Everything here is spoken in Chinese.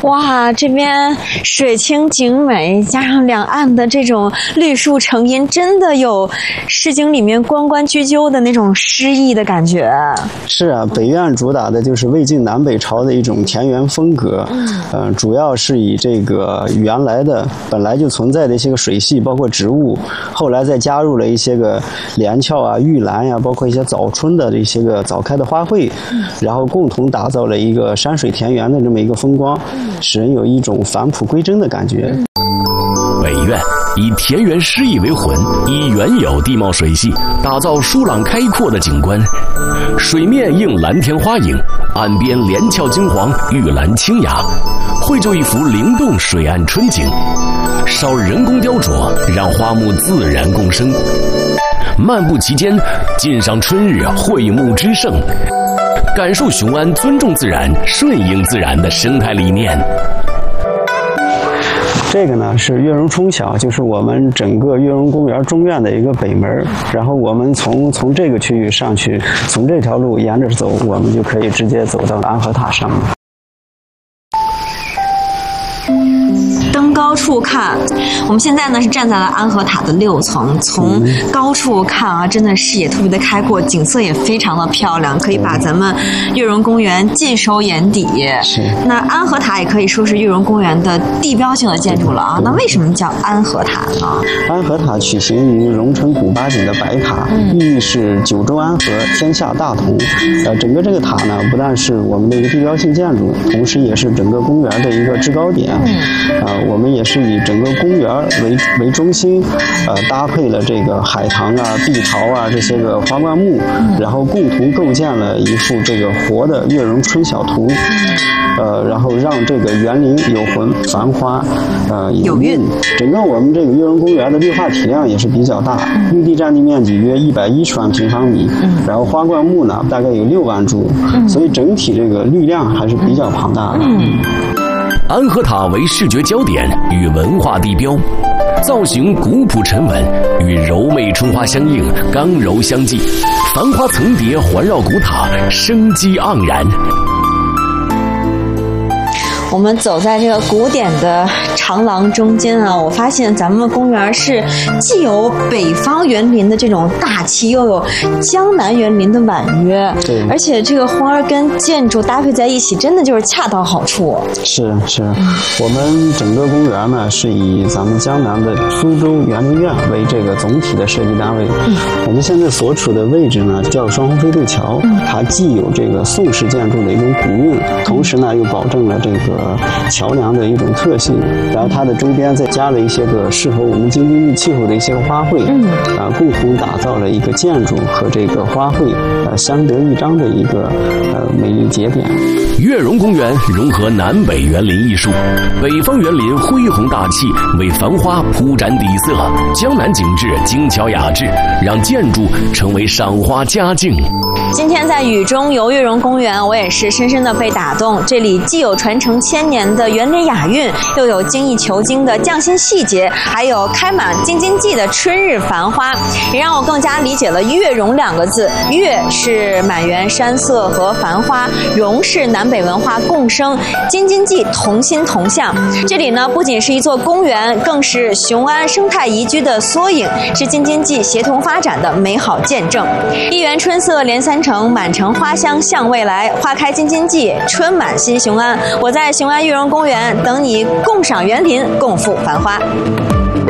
哇，这边水清景美，加上两岸的这种绿树成荫，真的有《诗经》里面关关雎鸠的那种诗意的感觉。 是啊，北院主打的就是魏晋南北朝的一种田园风格，主要是以这个原来的本来就存在的一些个水系，包括植物，后来再加入了一些个连翘啊、玉兰呀、包括一些早春的一些个早开的花卉，然后共同打造了一个山水田园的这么一个风光，使人有一种返璞归真的感觉。 北院以田园诗意为魂，以原有地貌水系打造舒朗开阔的景观，水面映蓝天花影，岸边连翘金黄，玉兰清雅，绘就一幅灵动水岸春景。少人工雕琢，让花木自然共生。漫步其间，尽赏春日惠木之盛，感受雄安尊重自然、顺应自然的生态理念。 这个呢是月容冲桥，就是我们整个月容公园中院的一个北门。然后我们从这个区域上去，从这条路沿着走，我们就可以直接走到安和塔上面。 登高处看，我们现在呢是站在了安和塔的6层，从高处看啊，真的视野特别的开阔，景色也非常的漂亮，可以把咱们月容公园尽收眼底。 是。 那安和塔也可以说是月容公园的地标性的建筑了啊。那为什么叫安和塔呢？ 安和塔取形于荣成古八景的白塔，寓意是九州安和，天下大同。整个这个塔呢，不但是我们的一个地标性建筑，同时也是整个公园的一个制高点。我们也是以整个公园为中心，搭配了这个海棠啊、碧桃啊这些个花灌木，然后共同构建了一幅这个活的月容春晓图，然后让这个园林有魂、繁花，有韵。整个我们这个月容公园的绿化体量也是比较大，绿地占地面积约110万平方米，然后花灌木呢大概有6万株，所以整体这个绿量还是比较庞大的。 安和塔为视觉焦点与文化地标，造型古朴沉稳，与柔媚春花相映，刚柔相济，繁花层叠环绕古塔，生机盎然。 我们走在这个古典的长廊中间啊，我发现咱们公园是既有北方园林的这种大气，又有江南园林的婉约， 对， 而且这个花跟建筑搭配在一起，真的就是恰到好处。 是，我们整个公园呢是以咱们江南的苏州园林院为这个总体的设计单位。我们现在所处的位置呢叫双红飞渡桥，它既有这个宋式建筑的一种古韵，同时呢又保证了这个桥梁的一种特性，然后它的周边再加了一些个适合我们京津冀气候的一些个花卉，共同打造了一个建筑和这个花卉相得益彰的一个美丽节点。 月容公园融合南北园林艺术，北方园林恢宏大气，为繁花铺展底色；江南景致精巧雅致，让建筑成为赏花佳境。 今天在雨中游月容公园，我也是深深的被打动。这里既有传承1000年的园林雅韵，又有精益求精的匠心细节，还有开满京津冀的春日繁花，也让我更加理解了月容2个字。月是满园山色和繁花，容是南北文化共生，京津冀同心同向。这里呢，不仅是一座公园，更是雄安生态宜居的缩影，是京津冀协同发展的美好见证。一园春色连3城，满城花香向未来，花开京津冀，春满新雄安。我在雄安月容公园等你共赏园林，共赴繁花。